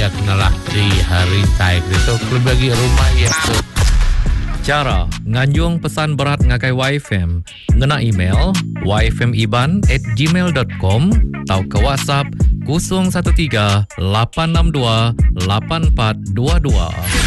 ya kenalah di hari taik itu klub bagi rumah ya tu. Cara nganjung pesan berat ngakai YFM ngena email yfmiban@gmail.com atau ke WhatsApp 013 862 8422.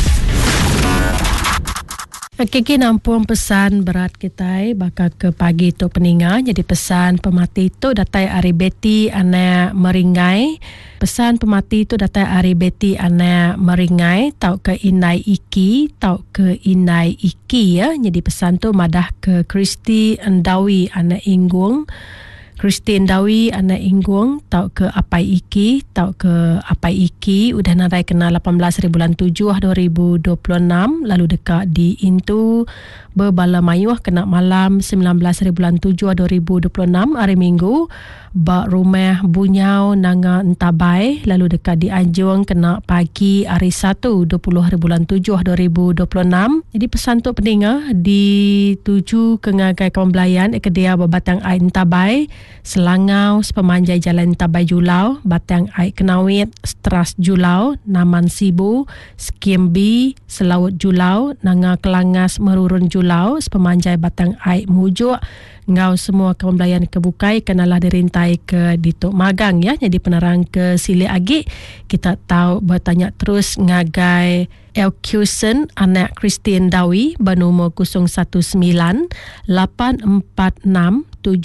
Okey, nampung pesan berat kita bakal ke pagi tu peninga. Jadi pesan pemati tu datai Ari Betty ana meringai. Pesan pemati tu datai Ari Betty ana meringai tau ke Inai Iki, tau ke Inai Iki ya. Jadi pesan tu madah ke Kristi Endawi ana Inggung. Kristi Endawi ana Inggung tau ke Apai Iki, tau ke Apai Iki udah narai kena 18 bulan 7 2026 lalu dekat di Intu berbala mayuh kena malam 19 bulan 7 2026 hari Minggu bak rumah Bunyau Nanga Entabai lalu dekat di Anjung kena pagi hari 1 20 bulan 7 2026. Jadi pesan tu pendengar di tuju ke ngagai Pembelayan Kedia Batang Ai Entabai Selangau Sepemanjai Jalan Entabai Julau Batang Ai Kenawit Stras Julau Naman Sibu Skimbi Selaut Julau Nanga Kelangas Merurun Julau Sepemanjai Batang Ai Mujuk ngau semua Pembelayan kebukai kenalah dirintai ke Dituk Magang ya. Jadi penerang ke Sili Agi kita tahu bertanya terus ngagai Elkusen anak Christine Dawi bernomor 019 846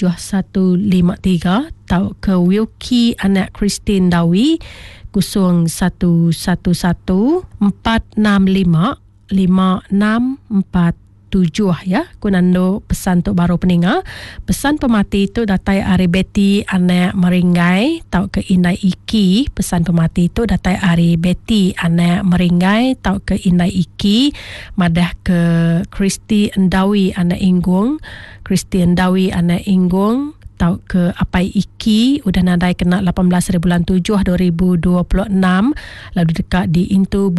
7153 tau ke Wilkie anak Christine Dawi 0111 465 5647 ya. Kunando pesan tu baru peninga. Pesan pemati tu datai Ari Betty anak meringai tau ke Inai Iki. Pesan pemati tu datai Ari Betty anak meringai tau ke Inai Iki madah ke Kristi Endawi anak Inggung. Kristi Endawi anak Inggung tau ke Apai Iki udah nadai kena 18 bulan 7 2026 lalu dekat di Intu